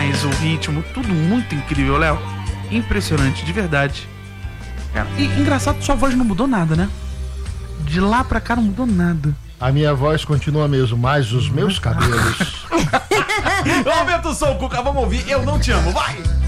voz, o ritmo, tudo muito incrível, Léo. Impressionante, de verdade. Cara, e engraçado, sua voz não mudou nada, né? De lá pra cá não mudou nada. A minha voz continua mesmo, mas os meus cabelos... Aumenta o som, Cuca, vamos ouvir Eu Não Te Amo, vai!